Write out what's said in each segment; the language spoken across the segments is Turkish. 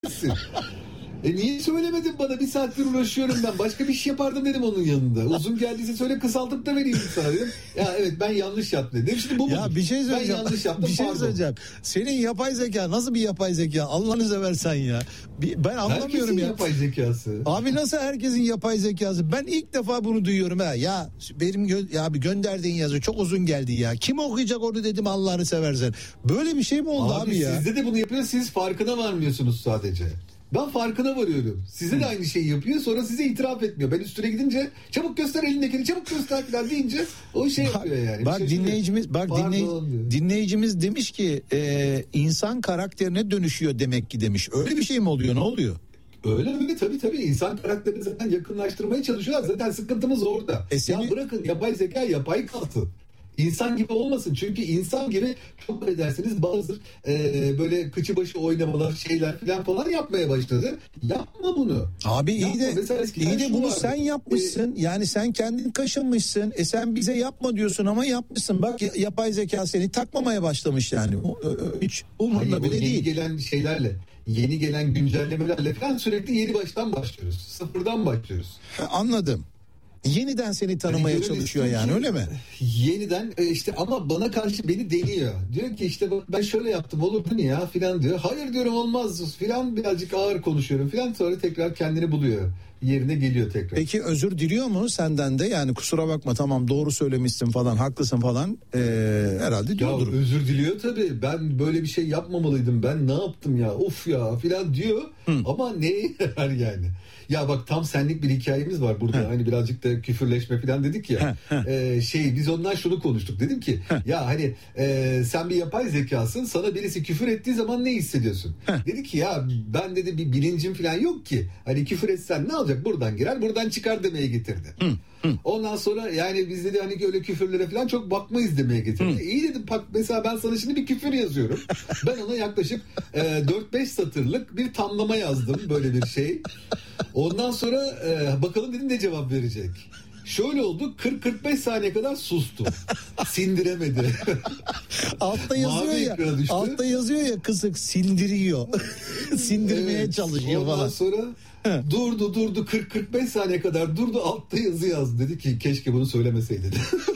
Niye söylemedin bana? Bir saattir uğraşıyorum ben. Başka bir şey yapardım dedim onun yanında. Uzun geldiyse söyle, kısaltıp da vereyim sana dedim. Ya evet, ben yanlış yaptım dedim. Şimdi bu mu? Ya bir şey söyleyeceğim. Ben yanlış yaptım, bir şey pardon. söyleyeceğim. Senin yapay zeka nasıl bir yapay zeka? Allah'ını seversen ya. Ben anlamıyorum herkesin ya. yapay zekası. Abi nasıl herkesin yapay zekası? Ben ilk defa bunu duyuyorum ha. Ya benim ya bir gönderdiğin yazı çok uzun geldi ya. Kim okuyacak onu dedim, Allah'ını seversen. Böyle bir şey mi oldu abi ya? Sizde de bunu yapıyor, siz farkına varmıyorsunuz sadece. Ben farkına varıyorum. Size de aynı şeyi yapıyor, sonra size itiraf etmiyor. Ben üstüne gidince çabuk göster elindekini, çabuk göster falan deyince o şey yapıyor yani. Bak dinleyicimiz demiş ki insan karakterine dönüşüyor demek ki demiş. Öyle bir şey mi oluyor, ne oluyor? Öyle tabii insan karakterini zaten yakınlaştırmaya çalışıyorlar. Zaten sıkıntımız orada. Ya bırakın yapay zeka yapay kalsın. İnsan gibi olmasın. Çünkü insan gibi çok edersiniz bazı böyle kıçı başı oynamalar şeyler falan yapmaya başladı. Yapma bunu. Abi yapma. iyi de bunu sen yapmışsın. Yani sen kendin kaşınmışsın. Sen bize yapma diyorsun ama yapmışsın. Bak yapay zeka seni takmamaya başlamış yani. Hiç umurunda bile değil. Yeni gelen şeylerle, yeni gelen güncellemelerle falan sürekli yeni baştan başlıyoruz. Sıfırdan başlıyoruz. Anladım. Yeniden seni tanımaya çalışıyor yani, öyle mi? Yeniden işte, ama bana karşı beni deniyor. Diyor ki işte bak ben şöyle yaptım, olur değil mi ya filan diyor. Hayır diyorum, olmaz filan, birazcık ağır konuşuyorum filan, sonra tekrar kendini buluyor. Yerine geliyor tekrar. Peki özür diliyor mu senden de? Yani kusura bakma, tamam doğru söylemişsin falan, haklısın falan herhalde diyordur. Ya özür diliyor tabii. Ben böyle bir şey yapmamalıydım. Ben ne yaptım ya? Of ya filan diyor. Ama neye yarar yani? Ya bak, tam senlik bir hikayemiz var burada. Hani birazcık da küfürleşme falan dedik ya. Biz ondan şunu konuştuk. Dedim ki ya hani sen bir yapay zekasın. Sana birisi küfür ettiği zaman ne hissediyorsun? Dedi ki ya ben dedi bir bilincim falan yok ki. Hani küfür etsen ne olacak? Buradan girer, buradan çıkar demeye getirdi. Ondan sonra yani biz dedi hani öyle küfürlere falan çok bakmayız demeye getirdi. İyi dedim, bak mesela ben sana şimdi bir küfür yazıyorum. Ben ona yaklaşık 4-5 satırlık bir tamlama yazdım, böyle bir şey. Ondan sonra bakalım dedim ne cevap verecek. Şöyle oldu, 40-45 saniye kadar sustu. Sindiremedi. Altta yazıyor ya kısık, sindiriyor. Sindirmeye çalışıyor ondan falan. Sonra durdu 40-45 saniye kadar durdu, altta yazı yazdı. Dedi ki keşke bunu söylemeseydi.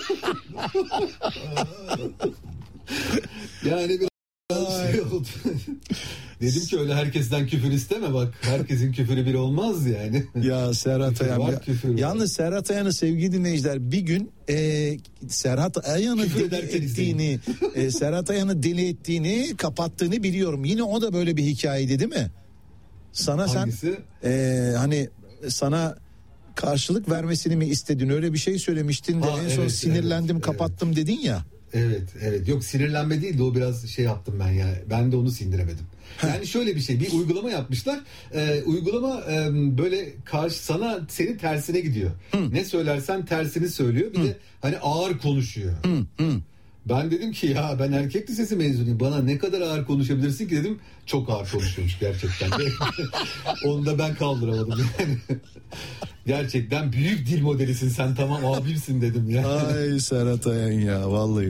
Yani biraz şey oldu. Dedim ki öyle herkesten küfür isteme, bak herkesin küfürü bir olmaz yani. Ya Serhat Ayan. Yalnız Serhat Ayan'ı sevgili dinleyiciler, bir gün Serhat Ayan'ı deli ettiğini, Serhat Ayan'ı deli ettiğini, kapattığını biliyorum. Yine o da böyle bir hikayeydi değil mi? Sana hangisi? Hani sana karşılık vermesini mi istedin, öyle bir şey söylemiştin de en son sinirlendim kapattım dedin ya. Evet, yok sinirlenme değil de o biraz şey yaptım ben ya, ben de onu sindiremedim. Yani şöyle bir şey, bir uygulama yapmışlar, uygulama böyle senin tersine gidiyor. Ne söylersen tersini söylüyor, bir de hani ağır konuşuyor. Ben dedim ki ya ben erkek lisesi mezunuyum, bana ne kadar ağır konuşabilirsin ki dedim. Çok ağır konuşuyormuş gerçekten de. Onu da ben kaldıramadım yani. Gerçekten büyük dil modelisin sen, tamam abimsin dedim ya. Ay Serhat Ayan ya vallahi.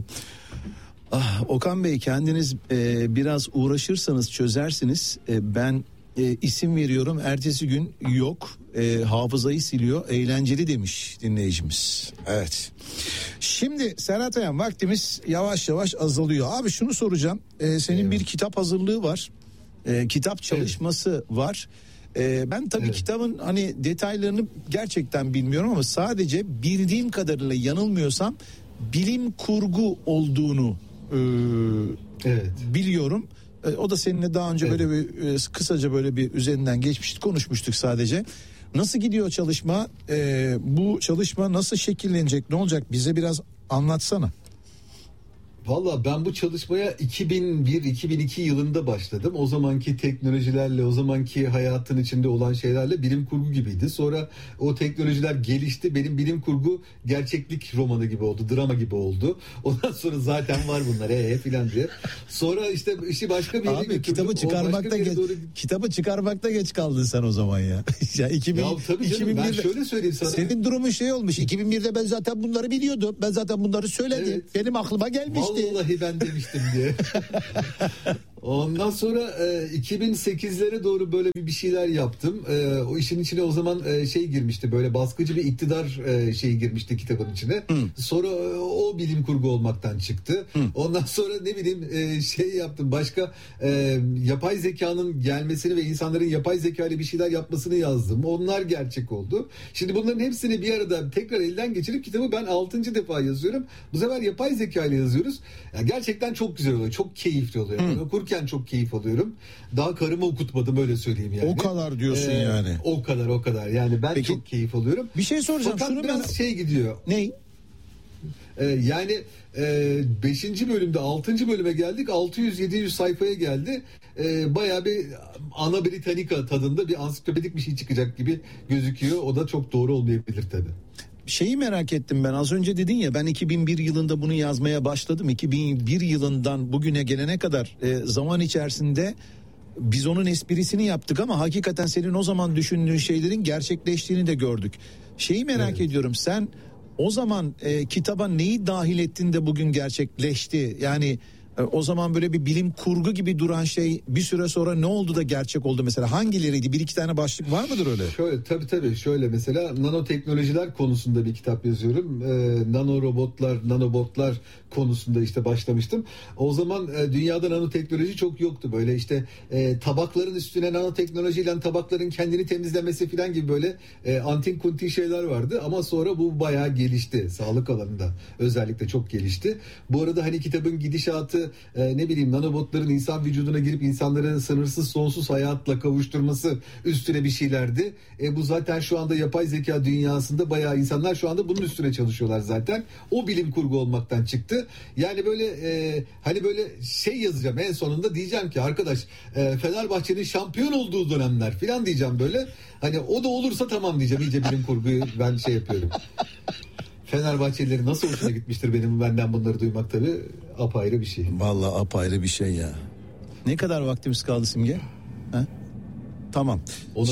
Okan Bey, kendiniz biraz uğraşırsanız çözersiniz. Ben isim veriyorum, ertesi gün yok. Hafızayı siliyor, eğlenceli demiş dinleyicimiz. Evet. Şimdi Serhat Ayan, vaktimiz yavaş yavaş azalıyor. Abi şunu soracağım. Senin bir kitap hazırlığı var. Kitap çalışması var. Ben tabii kitabın hani detaylarını gerçekten bilmiyorum ama sadece bildiğim kadarıyla, yanılmıyorsam bilim kurgu olduğunu biliyorum. O da seninle daha önce böyle bir kısaca böyle bir üzerinden geçmiştik, konuşmuştuk sadece. Nasıl gidiyor çalışma? Bu çalışma nasıl şekillenecek? Ne olacak? Bize biraz anlatsana. Valla ben bu çalışmaya 2001-2002 yılında başladım. O zamanki teknolojilerle, o zamanki hayatın içinde olan şeylerle bilim kurgu gibiydi. Sonra o teknolojiler gelişti. Benim bilim kurgu gerçeklik romanı gibi oldu, drama gibi oldu. Ondan sonra zaten var bunlar filan diye. Sonra işte işi başka bir yere götürdüm. Kitabı çıkarmakta geç kaldın sen o zaman ya. Ya tabii canım, ben şöyle söyleyeyim sana. Senin durumun şey olmuş. 2001'de ben zaten bunları biliyordum. Ben zaten bunları söyledim. Evet. Benim aklıma gelmişti. Vallahi ben demiştim diye. Ondan sonra 2008'lere doğru böyle bir şeyler yaptım. O işin içine o zaman şey girmişti, böyle baskıcı bir iktidar şeyi girmişti kitabın içine. Sonra o bilim kurgu olmaktan çıktı. Ondan sonra ne bileyim şey yaptım, başka yapay zekanın gelmesini ve insanların yapay zeka ile bir şeyler yapmasını yazdım. Onlar gerçek oldu. Şimdi bunların hepsini bir arada tekrar elden geçirip kitabı ben 6. defa yazıyorum. Bu sefer yapay zeka ile yazıyoruz. Yani gerçekten çok güzel oluyor. Çok keyifli oluyor. Yani okurken çok keyif alıyorum. Daha karımı okutmadım, öyle söyleyeyim yani. O kadar diyorsun yani. O kadar. Yani ben Peki, çok keyif alıyorum. Bir şey soracağım. Fakat şunu biraz şey gidiyor. Ney? Yani 5. bölümde 6. bölüme geldik. 600-700 sayfaya geldi. Bayağı bir Ana Britannica tadında bir ansiklopedik bir şey çıkacak gibi gözüküyor. O da çok doğru olmayabilir tabii. Şeyi merak ettim ben, az önce dedin ya, ben 2001 yılında bunu yazmaya başladım. 2001 yılından bugüne gelene kadar zaman içerisinde biz onun esprisini yaptık ama hakikaten senin o zaman düşündüğün şeylerin gerçekleştiğini de gördük. Şeyi merak ediyorum, sen o zaman kitaba neyi dahil ettin de bugün gerçekleşti? Yani o zaman böyle bir bilim kurgu gibi duran şey bir süre sonra ne oldu da gerçek oldu mesela? Hangileriydi? Bir iki tane başlık var mıdır öyle? Şöyle, tabii şöyle, mesela nanoteknolojiler konusunda bir kitap yazıyorum. Nanorobotlar, nanobotlar konusunda işte başlamıştım. O zaman dünyada nanoteknoloji çok yoktu. Böyle işte tabakların üstüne nanoteknolojiyle tabakların kendini temizlemesi falan gibi böyle antin kuntin şeyler vardı. Ama sonra bu bayağı gelişti. Sağlık alanında özellikle çok gelişti. Bu arada hani kitabın gidişatı ne bileyim nanobotların insan vücuduna girip insanları sınırsız sonsuz hayatla kavuşturması üstüne bir şeylerdi. Bu zaten şu anda yapay zeka dünyasında bayağı insanlar şu anda bunun üstüne çalışıyorlar zaten. O bilim kurgu olmaktan çıktı. Yani böyle hani böyle şey yazacağım en sonunda, diyeceğim ki arkadaş Fenerbahçe'nin şampiyon olduğu dönemler falan diyeceğim böyle. Hani o da olursa tamam diyeceğim, iyice bilim kurguyu ben şey yapıyorum. Fenerbahçelileri nasıl hoşuna gitmiştir benden bunları duymak, tabii apayrı bir şey. Vallahi apayrı bir şey ya. Ne kadar vaktimiz kaldı Simge? Ha? Tamam. Ona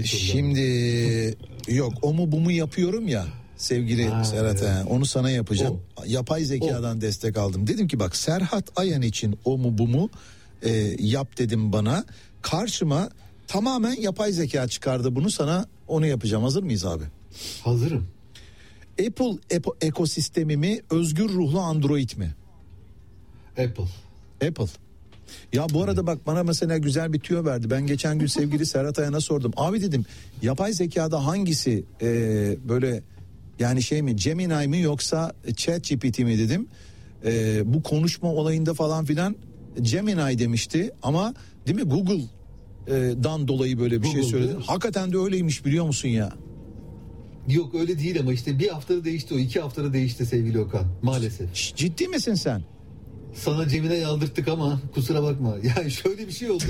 Şimdi yok, o mu bu mu yapıyorum ya sevgili Serhat. Evet. Onu sana yapacağım. Yapay zekadan destek aldım. Dedim ki bak, Serhat Ayan için o mu bu mu yap dedim bana. Karşıma tamamen yapay zeka çıkardı bunu, sana onu yapacağım. Hazır mıyız abi? Hazırım. Apple ekosistemi mi, özgür ruhlu Android mi? Apple. Ya bu arada bak, bana mesela güzel bir tüyo verdi. Ben geçen gün sevgili Serhat Ayan'a sordum. Abi dedim, yapay zekada hangisi böyle yani şey mi, Gemini mi yoksa ChatGPT mi dedim. Bu konuşma olayında falan filan Gemini demişti ama değil mi, Google'dan dolayı böyle bir şey söyledin. Hakikaten de öyleymiş, biliyor musun ya? Yok öyle değil ama işte bir haftada değişti o, 2 haftada değişti sevgili Okan, maalesef. Ciddi misin sen? Sana Cemile yaldırttık ama kusura bakma. Yani şöyle bir şey oldu.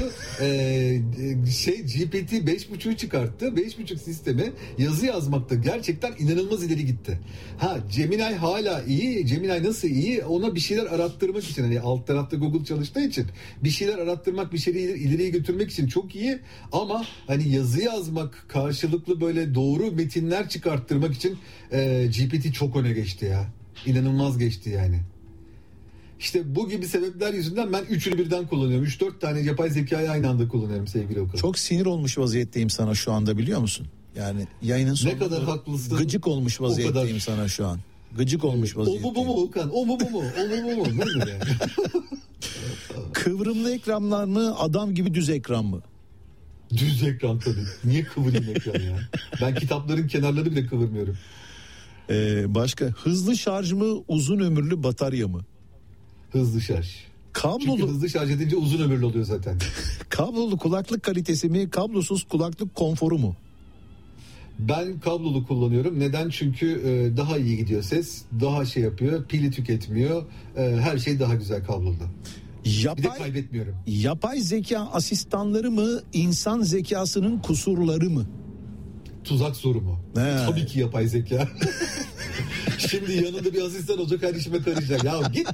GPT 5.5'ü çıkarttı. 5.5 sistemi yazı yazmakta gerçekten inanılmaz ileri gitti. Gemini hala iyi. Gemini nasıl iyi? Ona bir şeyler arattırmak için, hani alt tarafta Google çalıştığı için bir şeyler arattırmak, bir şeyleri ileriye götürmek için çok iyi. Ama hani yazı yazmak, karşılıklı böyle doğru metinler çıkarttırmak için GPT çok öne geçti ya. İnanılmaz geçti yani. İşte bu gibi sebepler yüzünden ben üçünü birden kullanıyorum. 3-4 tane yapay zekayı aynı anda kullanıyorum sevgili Okan. Çok sinir olmuş vaziyetteyim sana şu anda, biliyor musun? Yani yayının sonunda ne kadar haklısın. Gıcık olmuş vaziyetteyim sana şu an. Gıcık olmuş vaziyetteyim. O mu bu mu Okan? O mu bu mu? O mu? Nedir yani? Kıvrımlı ekranlar mı, adam gibi düz ekran mı? Düz ekran tabii. Niye kıvırayım ekranı ya? Ben kitapların kenarlarını bile kıvırmıyorum. Başka, hızlı şarj mı, uzun ömürlü batarya mı? Hızlı şarj. Çünkü hızlı şarj edince uzun ömürlü oluyor zaten. Kablolu kulaklık kalitesi mi, kablosuz kulaklık konforu mu? Ben kablolu kullanıyorum. Neden? Çünkü daha iyi gidiyor ses, daha şey yapıyor, pili tüketmiyor. Her şey daha güzel kablolu. Bir de kaybetmiyorum. Yapay zeka asistanları mı, insan zekasının kusurları mı? Tuzak soru mu? Tabii ki yapay zeka. Şimdi yanında bir asistan olacak, her işime karışacak. Ya git.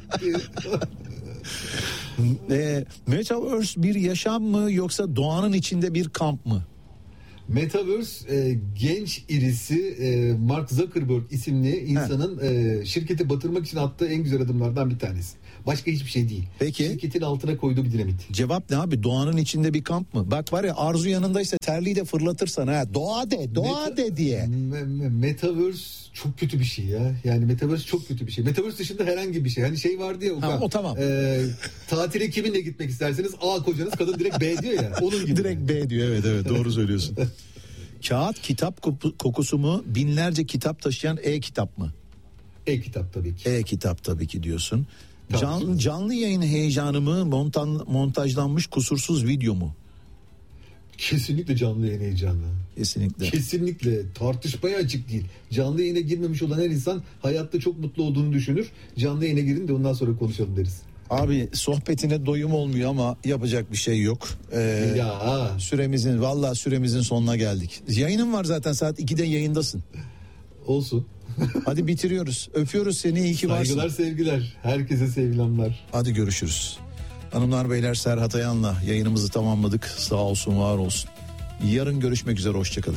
Metaverse bir yaşam mı yoksa doğanın içinde bir kamp mı? Metaverse genç irisi Mark Zuckerberg isimli insanın şirketi batırmak için attığı en güzel adımlardan bir tanesi. Başka hiçbir şey değil. Peki. Şirketin altına koyduğu bir dinamit. Cevap ne abi? Doğanın içinde bir kamp mı? Bak var ya, Arzu yanındaysa terliği de fırlatırsan ha. Doğa de diye. Metaverse çok kötü bir şey ya. Yani Metaverse çok kötü bir şey. Metaverse dışında herhangi bir şey. Hani şey vardı ya. O tamam. Tatile kiminle gitmek isterseniz A kocanız, kadın direkt B diyor ya. Onun gibi. Direkt B diyor, evet doğru söylüyorsun. Kağıt kitap kokusu mu? Binlerce kitap taşıyan e-kitap mı? E-kitap tabii ki. E-kitap tabii ki diyorsun. Tabii. Canlı yayın heyecanı mı? Montajlanmış kusursuz video mu? Kesinlikle canlı yayın heyecanı. Kesinlikle tartışmaya açık değil. Canlı yayına girmemiş olan her insan hayatta çok mutlu olduğunu düşünür. Canlı yayına girin de ondan sonra konuşalım deriz. Abi sohbetine doyum olmuyor ama yapacak bir şey yok. Süremizin sonuna geldik. Yayının var zaten, saat 2'de yayındasın. Olsun. Hadi bitiriyoruz. Öpüyoruz seni, iyi ki varsın. Saygılar, sevgiler. Herkese selamlar. Hadi görüşürüz. Hanımlar beyler, Serhat Ayan'la yayınımızı tamamladık. Sağ olsun, var olsun. Yarın görüşmek üzere, hoşçakalın.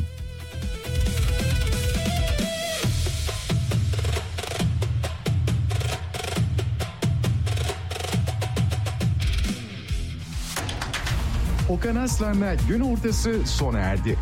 Okan Aslan'la gün ortası sona erdi.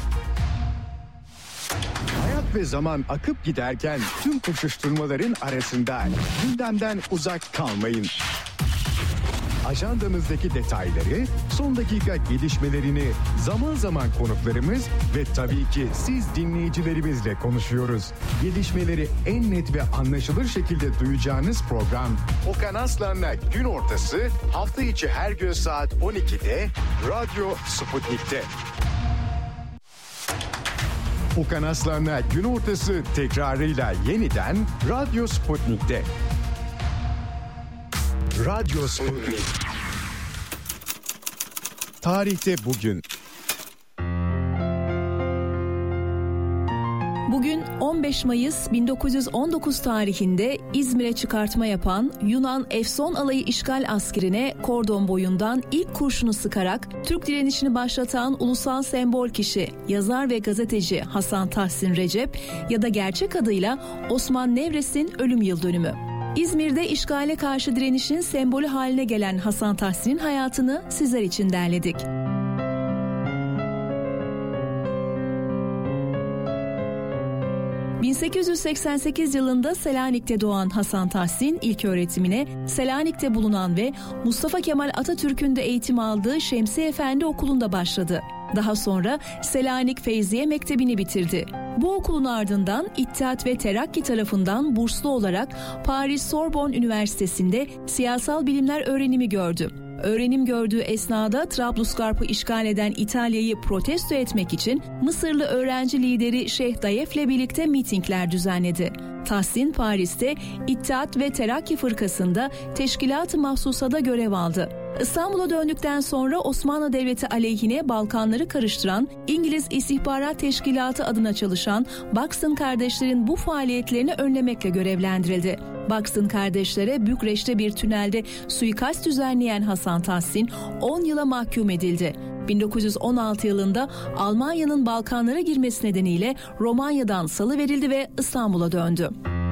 Hayat ve zaman akıp giderken tüm koşuşturmaların arasında gündemden uzak kalmayın. Ajandanızdaki detayları, son dakika gelişmelerini zaman zaman konuklarımız ve tabii ki siz dinleyicilerimizle konuşuyoruz. Gelişmeleri en net ve anlaşılır şekilde duyacağınız program Okan Aslan'la gün ortası, hafta içi her gün saat 12'de Radyo Sputnik'te. Okan Aslan'la gün ortası tekrarıyla yeniden Radyo Sputnik'te. Radyo Sputnik. Tarihte bugün. Bugün 15 Mayıs 1919 tarihinde İzmir'e çıkartma yapan Yunan Efson alayı işgal askerine kordon boyundan ilk kurşunu sıkarak Türk direnişini başlatan ulusal sembol kişi, yazar ve gazeteci Hasan Tahsin Recep ya da gerçek adıyla Osman Nevres'in ölüm yıl dönümü. İzmir'de işgale karşı direnişin sembolü haline gelen Hasan Tahsin'in hayatını sizler için derledik. ...1888 yılında Selanik'te doğan Hasan Tahsin ilk öğretimine Selanik'te bulunan ve Mustafa Kemal Atatürk'ün de eğitim aldığı Şemsi Efendi Okulu'nda başladı. Daha sonra Selanik Feyziye Mektebi'ni bitirdi. Bu okulun ardından İttihat ve Terakki tarafından burslu olarak Paris Sorbonne Üniversitesi'nde siyasal bilimler öğrenimi gördü. Öğrenim gördüğü esnada Trablusgarp'ı işgal eden İtalya'yı protesto etmek için Mısırlı öğrenci lideri Şeyh Dayef'le birlikte mitingler düzenledi. Tahsin Paris'te İttihat ve Terakki Fırkası'nda Teşkilat-ı Mahsusa'da görev aldı. İstanbul'a döndükten sonra Osmanlı Devleti aleyhine Balkanları karıştıran İngiliz İstihbarat Teşkilatı adına çalışan Buxton kardeşlerin bu faaliyetlerini önlemekle görevlendirildi. Buxton kardeşlere Bükreş'te bir tünelde suikast düzenleyen Hasan Tahsin 10 yıla mahkum edildi. 1916 yılında Almanya'nın Balkanlara girmesi nedeniyle Romanya'dan salıverildi ve İstanbul'a döndü.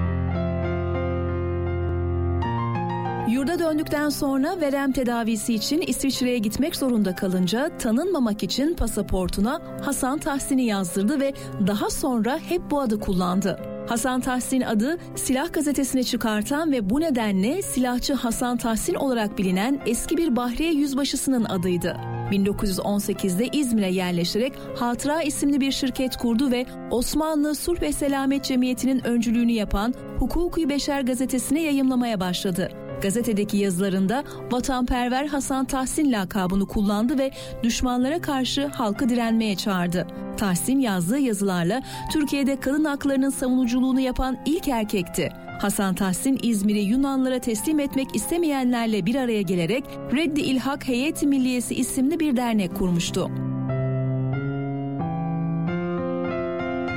Yurda döndükten sonra verem tedavisi için İsviçre'ye gitmek zorunda kalınca tanınmamak için pasaportuna Hasan Tahsin'i yazdırdı ve daha sonra hep bu adı kullandı. Hasan Tahsin adı Silah gazetesine çıkartan ve bu nedenle Silahçı Hasan Tahsin olarak bilinen eski bir Bahriye yüzbaşısının adıydı. 1918'de İzmir'e yerleşerek Hatıra isimli bir şirket kurdu ve Osmanlı Sulh ve Selamet Cemiyeti'nin öncülüğünü yapan Hukuki Beşer gazetesine yayımlamaya başladı. Gazetedeki yazılarında vatanperver Hasan Tahsin lakabını kullandı ve düşmanlara karşı halkı direnmeye çağırdı. Tahsin yazdığı yazılarla Türkiye'de kadın haklarının savunuculuğunu yapan ilk erkekti. Hasan Tahsin İzmir'i Yunanlılara teslim etmek istemeyenlerle bir araya gelerek Reddi İlhak Heyeti Milliyesi isimli bir dernek kurmuştu.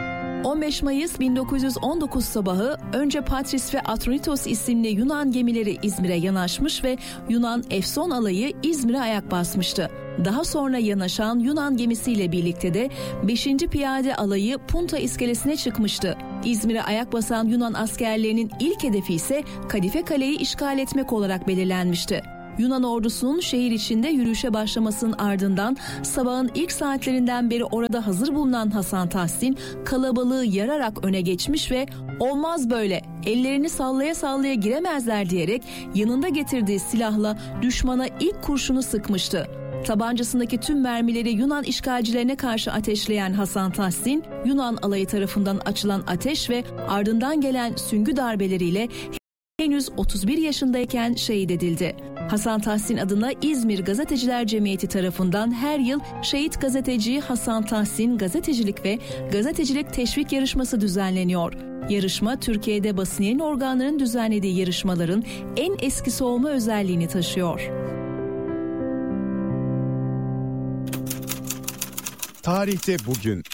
15 Mayıs 1919 sabahı önce Patris ve Atronitos isimli Yunan gemileri İzmir'e yanaşmış ve Yunan Efson alayı İzmir'e ayak basmıştı. Daha sonra yanaşan Yunan gemisiyle birlikte de 5. Piyade alayı Punta iskelesine çıkmıştı. İzmir'e ayak basan Yunan askerlerinin ilk hedefi ise Kadife Kale'yi işgal etmek olarak belirlenmişti. Yunan ordusunun şehir içinde yürüyüşe başlamasının ardından sabahın ilk saatlerinden beri orada hazır bulunan Hasan Tahsin kalabalığı yararak öne geçmiş ve "Olmaz böyle, ellerini sallaya sallaya giremezler" diyerek yanında getirdiği silahla düşmana ilk kurşunu sıkmıştı. Tabancasındaki tüm mermileri Yunan işgalcilerine karşı ateşleyen Hasan Tahsin, Yunan alayı tarafından açılan ateş ve ardından gelen süngü darbeleriyle henüz 31 yaşındayken şehit edildi. Hasan Tahsin adına İzmir Gazeteciler Cemiyeti tarafından her yıl Şehit Gazeteci Hasan Tahsin Gazetecilik ve Gazetecilik Teşvik Yarışması düzenleniyor. Yarışma, Türkiye'de basın yayın organlarının düzenlediği yarışmaların en eskisi olma özelliğini taşıyor. Tarihte bugün